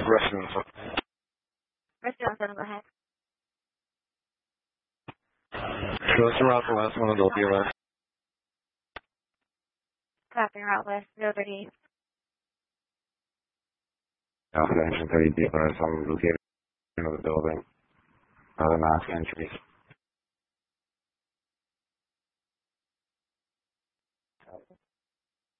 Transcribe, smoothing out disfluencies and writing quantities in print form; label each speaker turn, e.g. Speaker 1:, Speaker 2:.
Speaker 1: Residential.
Speaker 2: Residential, go ahead.
Speaker 1: Show us around the last one of the BLS.
Speaker 2: Copy, Route West, Liberty.
Speaker 1: Alpha Engine 30 BLS, I'm located in the building. The mask entries.